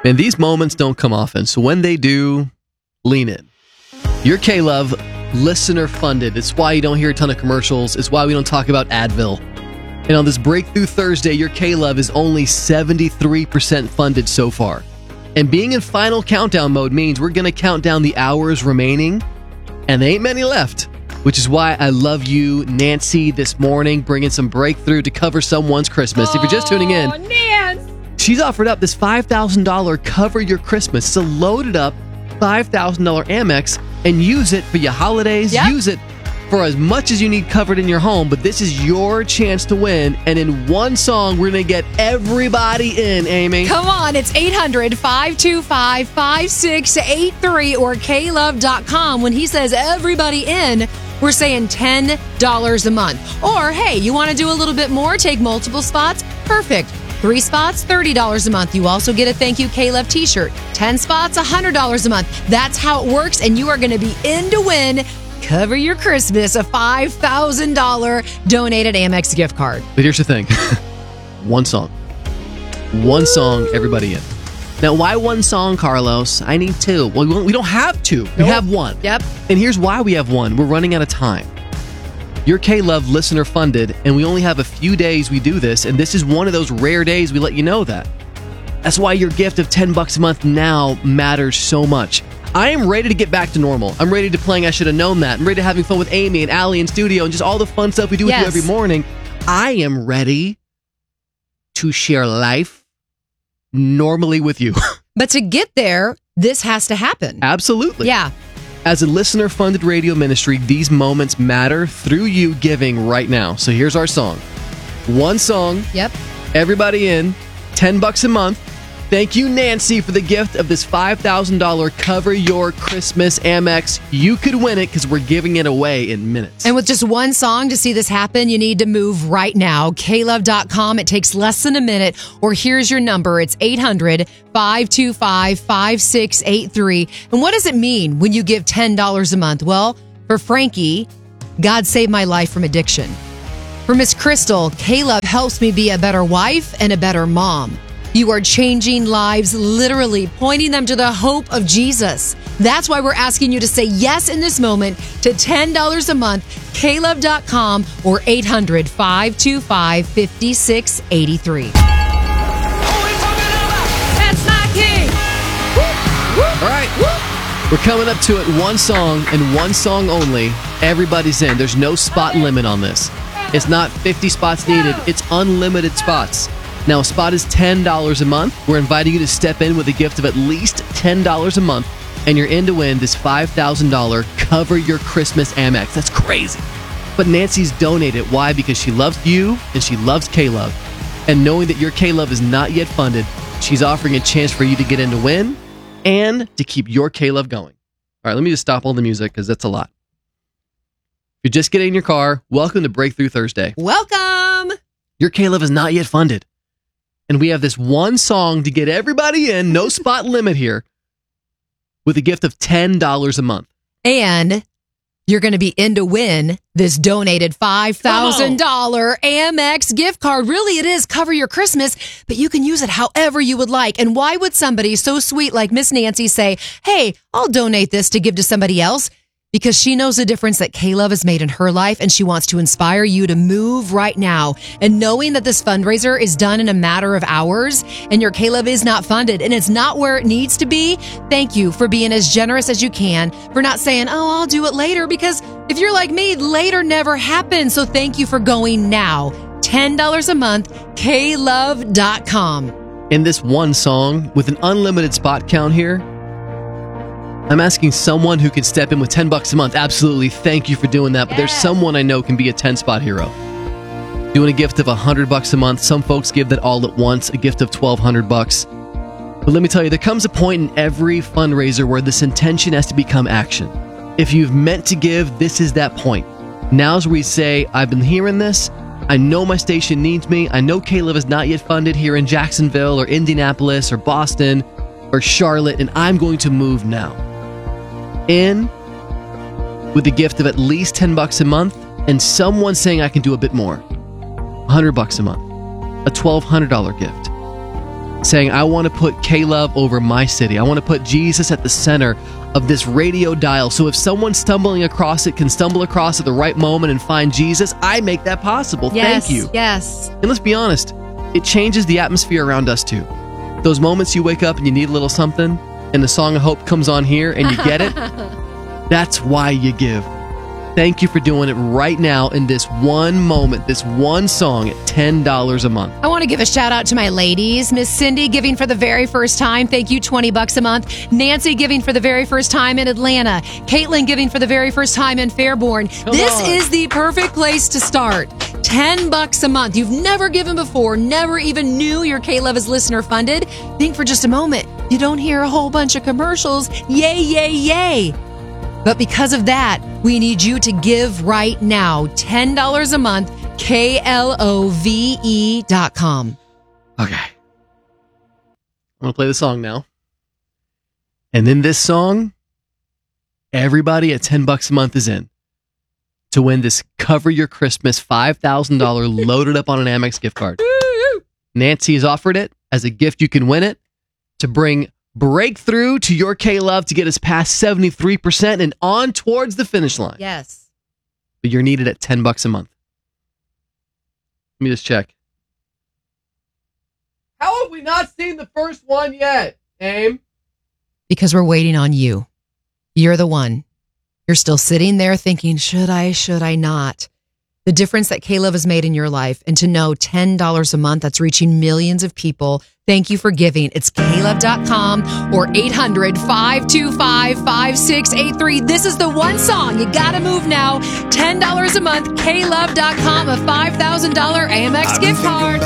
And these moments don't come often, so when they do, lean in. Your K-Love, listener funded. It's why you don't hear a ton of commercials. It's why we don't talk about Advil. And on this Breakthrough Thursday, your K-Love is only 73% funded so far. And being in final countdown mode means we're going to count down the hours remaining, and there ain't many left. Which is why I love you, Nancy, this morning, bringing some breakthrough to cover someone's Christmas. If you're just tuning in, Nance. She's offered up this $5,000 Cover Your Christmas. So load it up, $5,000 Amex, and use it for your holidays. Yep. Use it for as much as you need covered in your home. But this is your chance to win. And in one song, we're going to get everybody in, Amy. Come on, it's 800-525-5683 or klove.com. When he says everybody in, we're saying $10 a month. Or, hey, you want to do a little bit more? Take multiple spots? Perfect. 3 spots, $30 a month. You also get a Thank You K-Love t-shirt. 10 spots, $100 a month. That's how it works, and you are going to be in to win Cover Your Christmas, a $5,000 donated Amex gift card. But here's the thing. One song. One song, everybody in. Now, why one song, Carlos? I need 2. Well, we don't have 2. We have 1. Yep. And here's why we have 1. We're running out of time. Your K-Love listener funded, and we only have a few days we do this, and this is one of those rare days we let you know that. That's why your gift of $10 a month now matters so much. I am ready to get back to normal. I'm ready to playing I Should Have Known That. I'm ready to having fun with Amy and Allie in studio and just all the fun stuff we do with you every morning. I am ready to share life normally with you. But to get there, this has to happen. Absolutely. Yeah. As a listener-funded radio ministry, these moments matter through you giving right now. So here's our song. One song. Yep. Everybody in. $10 a month. Thank you, Nancy, for the gift of this $5,000 Cover Your Christmas Amex. You could win it because we're giving it away in minutes. And with just one song to see this happen, you need to move right now. klove.com. It takes less than a minute. Or here's your number. It's 800-525-5683. And what does it mean when you give $10 a month? Well, for Frankie, God saved my life from addiction. For Miss Crystal, K-Love helps me be a better wife and a better mom. You are changing lives, literally pointing them to the hope of Jesus. That's why we're asking you to say yes in this moment to $10 a month, klove.com or 800-525-5683. That's not King. All right. We're coming up to it. One song and one song only. Everybody's in. There's no spot limit on this. It's not 50 spots needed. It's unlimited spots. Now, a spot is $10 a month. We're inviting you to step in with a gift of at least $10 a month, and you're in to win this $5,000 Cover Your Christmas Amex. That's crazy. But Nancy's donated. Why? Because she loves you and she loves K-Love. And knowing that your K-Love is not yet funded, she's offering a chance for you to get in to win and to keep your K-Love going. All right, let me just stop all the music because that's a lot. If you're just getting in your car, welcome to Breakthrough Thursday. Welcome. Your K-Love is not yet funded. And we have this one song to get everybody in, no spot limit here, with a gift of $10 a month. And you're going to be in to win this donated $5,000 Amex gift card. Really, it is Cover Your Christmas, but you can use it however you would like. And why would somebody so sweet like Miss Nancy say, hey, I'll donate this to give to somebody else? Because she knows the difference that K-Love has made in her life, and she wants to inspire you to move right now. And knowing that this fundraiser is done in a matter of hours, and your K-Love is not funded, and it's not where it needs to be, thank you for being as generous as you can, for not saying, oh, I'll do it later, because if you're like me, later never happens. So thank you for going now. $10 a month, klove.com. In this one song, with an unlimited spot count here, I'm asking someone who can step in with $10 a month. Absolutely, thank you for doing that. But there's someone I know can be a 10-spot hero. Doing a gift of $100 a month. Some folks give that all at once, a gift of $1,200. But let me tell you, there comes a point in every fundraiser where this intention has to become action. If you've meant to give, this is that point. Now's where we say, I've been hearing this. I know my station needs me. I know K-Love is not yet funded here in Jacksonville or Indianapolis or Boston or Charlotte, and I'm going to move now. In with a gift of at least $10 a month and someone saying I can do a bit more. $100 a month. A $1,200 gift. saying, I want to put K-Love over my city. I want to put Jesus at the center of this radio dial. So if someone stumbling across it can stumble across at the right moment and find Jesus, I make that possible. Yes, Thank you. Yes. And let's be honest, it changes the atmosphere around us too. Those moments you wake up and you need a little something, and the Song of Hope comes on here and you get it, that's why you give. Thank you for doing it right now in this one moment, this one song at $10 a month. I want to give a shout out to my ladies. Miss Cindy giving for the very first time. Thank you, $20 a month. Nancy giving for the very first time in Atlanta. Caitlin giving for the very first time in Fairborn. This is the perfect place to start. $10 a month. You've never given before, never even knew your K-Love is listener funded. Think for just a moment. You don't hear a whole bunch of commercials. Yay, yay, yay. But because of that, we need you to give right now. $10 a month, KLOVE.com. Okay. I'm going to play the song now. And in this song, everybody at $10 a month is in to win this Cover Your Christmas $5,000 loaded up on an Amex gift card. Nancy has offered it as a gift. You can win it to bring breakthrough to your K-Love to get us past 73% and on towards the finish line. Yes. But you're needed at $10 a month. Let me just check. How have we not seen the first one yet, Aim? Because we're waiting on you. You're the one. You're still sitting there thinking, should I not? The difference that K-Love has made in your life, and to know $10 a month, that's reaching millions of people. Thank you for giving. It's KLove.com or 800-525-5683. This is the one song. You got to move now. $10 a month, KLove.com, a $5,000 Amex gift card.